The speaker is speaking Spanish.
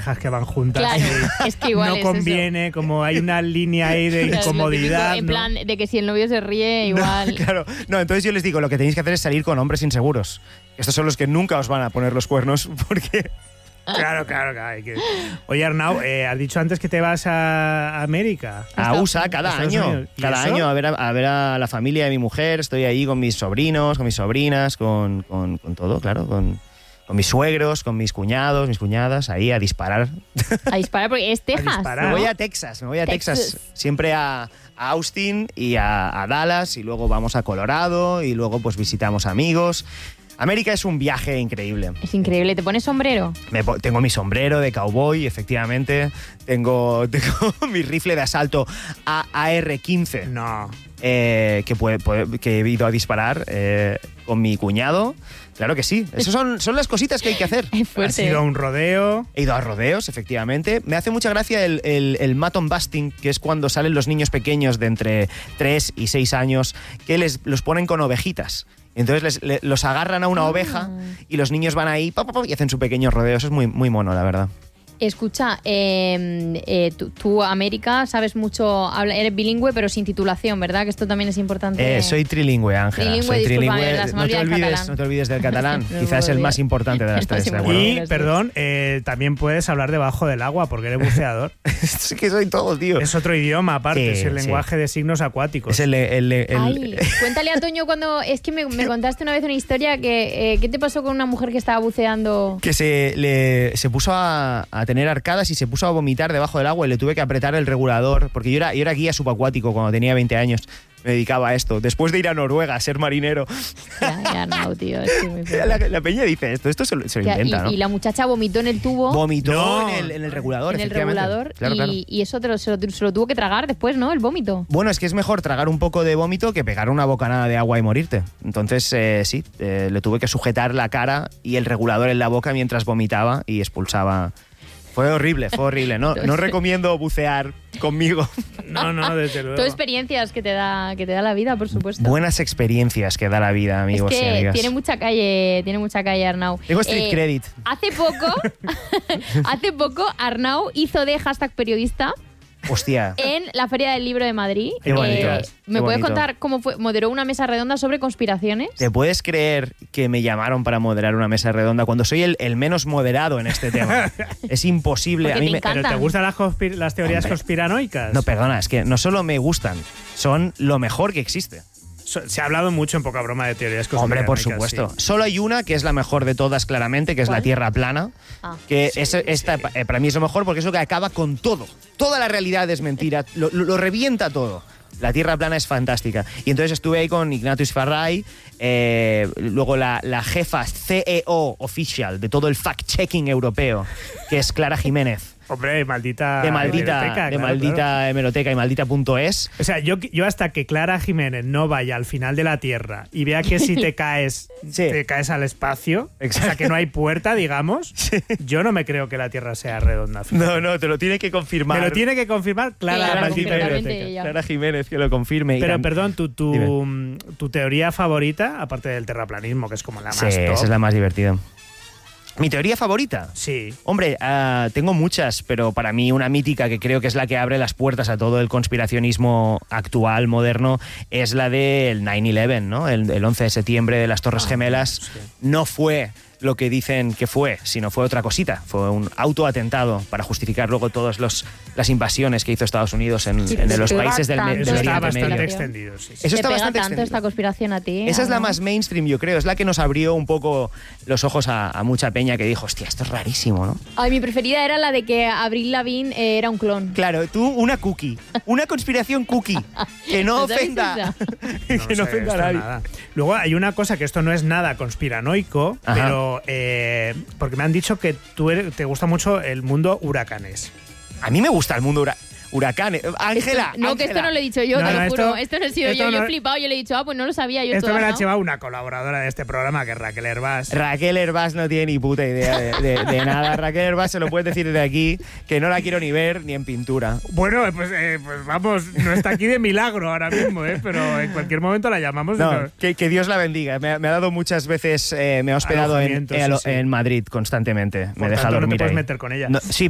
parejas que van juntas. Claro, es que igual no es conviene, eso. como hay una línea ahí de Claro, incomodidad. lo típico, en ¿no? plan de que si el novio se ríe, igual. Claro, no, entonces yo les digo, lo que tenéis que hacer es salir con hombres inseguros. Estos son los que nunca os van a poner los cuernos porque... Claro. Oye, Arnau, has dicho antes que te vas a América. A USA cada Estados año. Unidos. ¿Y Cada eso? año a ver a la familia de mi mujer. Estoy ahí con mis sobrinos, con mis sobrinas, con todo, claro, con mis suegros, con mis cuñados, mis cuñadas, ahí a disparar. A disparar, porque es Texas. disparar. Me ¿no? voy a Texas, Texas. siempre a Austin y a Dallas, y luego vamos a Colorado, y luego pues visitamos amigos. América es un viaje increíble. Es increíble. ¿Te pones sombrero? Tengo mi sombrero de cowboy, efectivamente. Tengo mi rifle de asalto AR-15. No. Que he ido a disparar con mi cuñado. Claro que sí. Esas son las cositas que hay que hacer. Es Has fuerte. ido a un rodeo. He ido a rodeos, efectivamente. Me hace mucha gracia el mutton busting, que es cuando salen los niños pequeños de entre 3 y 6 años, que los ponen con ovejitas. Entonces los agarran a una oveja y los niños van ahí y hacen su pequeño rodeo. Eso es muy, muy mono, la verdad. Escucha, tú, América, sabes mucho, eres bilingüe, pero sin titulación, ¿verdad? Que esto también es importante. Soy trilingüe, Ángela. Trilingüe, Soy discúlpame, trilingüe. verdad, se me olvida el catalán. No te olvides del catalán. No Quizás me es el olvido. más importante de las No tres. se me ¿de acuerdo? olvida. Y, perdón, también puedes hablar debajo del agua porque eres buceador. Es que soy todo, tío. Es otro idioma aparte, Sí, es el sí. lenguaje de signos acuáticos. Es el Ay, cuéntale a Toño cuando... Es que me contaste una vez una historia que... ¿Qué te pasó con una mujer que estaba buceando? que se puso a tener arcadas y se puso a vomitar debajo del agua y le tuve que apretar el regulador, porque yo era guía subacuático cuando tenía 20 años. Me dedicaba a esto. Después de ir a Noruega a ser marinero. Ya, no, tío. Es que muy feo. La peña dice esto se lo Ya, inventa, ¿no? y la muchacha vomitó en el tubo. Vomitó No. en el regulador, En el efectivamente. regulador. Claro, claro. Y eso se lo tuvo que tragar después, ¿no? El vómito. Bueno, es que es mejor tragar un poco de vómito que pegar una bocanada de agua y morirte. Entonces, sí, le tuve que sujetar la cara y el regulador en la boca mientras vomitaba y expulsaba. Fue horrible. No recomiendo bucear conmigo. No, desde luego. Todo experiencias que te da la vida, por supuesto. Buenas experiencias que da la vida, amigos es y que amigas. tiene mucha calle Arnau. Tengo street credit. Hace poco Arnau hizo de #periodista Hostia. en la Feria del Libro de Madrid. Qué bonito, ¿Me qué puedes bonito. contar cómo fue? Moderó una mesa redonda sobre conspiraciones. ¿Te puedes creer que me llamaron para moderar una mesa redonda cuando soy el menos moderado en este tema? Es imposible. Porque A mí te me... encanta. ¿Pero te gustan las teorías conspiranoicas? No, perdona, es que no solo me gustan, son lo mejor que existe. Se ha hablado mucho en poca broma de teorías Hombre, conspiranoicas. por supuesto. sí. Solo hay una que es la mejor de todas, claramente, que es ¿Cuál? la Tierra plana. Ah. Que esta para mí es lo mejor porque es lo que acaba con todo. Toda la realidad es mentira, lo revienta todo. La Tierra plana es fantástica. Y entonces estuve ahí con Ignatius Farray, luego la jefa CEO oficial de todo el fact-checking europeo, que es Clara Jiménez. Hombre, maldita De maldita hemeroteca, claro. hemeroteca y maldita.es. O sea, yo hasta que Clara Jiménez no vaya al final de la Tierra y vea que si te caes, Sí. te caes al espacio, Exacto. o sea, que no hay puerta, digamos, yo no me creo que la Tierra sea redonda. No, te lo tiene que confirmar. Me lo tiene que confirmar Clara, Claro, maldita completamente hemeroteca. ella. Clara Jiménez que lo confirme. Pero Y perdón, Dime. tu teoría favorita, aparte del terraplanismo, que es como la Sí, más top. esa es la más divertida. ¿Mi teoría favorita? Sí. Hombre, tengo muchas, pero para mí una mítica que creo que es la que abre las puertas a todo el conspiracionismo actual, moderno, es la del 9/11, ¿no? El 11 de septiembre de las Torres Gemelas. sí. No fue lo que dicen que fue, sino fue otra cosita. Fue un autoatentado para justificar luego todas las invasiones que hizo Estados Unidos en Sí, los pega países del tanto. Eso del está Oriente bastante Medio. extendido, sí. Eso Te está pega bastante tanto extendido. esta conspiración a ti. Esa es la Arnau. más mainstream, yo creo. Es la que nos abrió un poco los ojos a mucha peña que dijo, hostia, esto es rarísimo, ¿no? Ay, mi preferida era la de que Avril Lavigne era un clon. Claro, tú una cookie, una conspiración cookie, que no ¿No sabéis ofenda, esa? que no sé ofenda a esto nadie. nada. Luego hay una cosa que esto no es nada conspiranoico, Ajá. pero porque me han dicho que te gusta mucho el mundo huracanes. A mí me gusta el mundo huracán. Ángela, No, que esto Ángela. no lo he dicho yo, No, te no, lo esto- juro. Esto no he sido esto yo. Yo no- he flipado, yo le he dicho, pues no lo sabía yo. Esto me lo ha Arnau. llevado una colaboradora de este programa, que es Raquel Hervás. Raquel Hervás no tiene ni puta idea de nada. Raquel Hervás se lo puedes decir desde aquí, que no la quiero ni ver ni en pintura. Bueno, pues vamos, no está aquí de milagro ahora mismo, pero en cualquier momento la llamamos. y No, nos- que Dios la bendiga. Me ha dado muchas veces, me ha hospedado Alojamiento, sí, sí. en Madrid constantemente. Por Me deja tanto, no te dormir puedes ahí. meter con ella. No, sí,